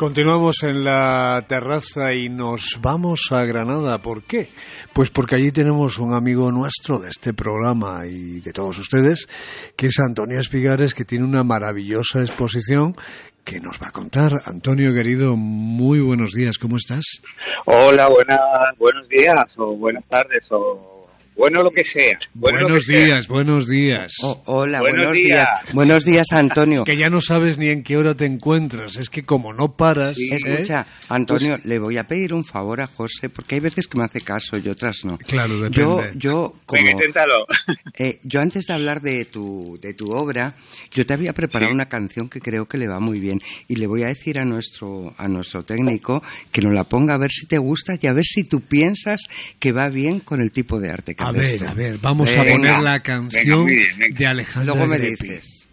Continuamos en la terraza y nos vamos a Granada. ¿Por qué? Pues porque allí tenemos un amigo nuestro de este programa y de todos ustedes, que es Antonio Espigares, que tiene una maravillosa exposición que nos va a contar. Antonio, querido, muy buenos días, ¿cómo estás? Hola, buenos días o buenas tardes o bueno lo que sea. Buenos días. Hola, buenos días. Buenos días, Antonio. Que ya no sabes ni en qué hora te encuentras, es que como no paras... Sí, escucha, Antonio, le voy a pedir un favor a José, porque hay veces que me hace caso y otras no. Claro, depende. Venga, inténtalo. Yo antes de hablar de tu obra, yo te había preparado una canción que creo que le va muy bien y le voy a decir a nuestro técnico que nos la ponga a ver si te gusta y a ver si tú piensas que va bien con el tipo de arte que A ver, vamos a poner la canción de Alejandra Luego me Grepi. dices.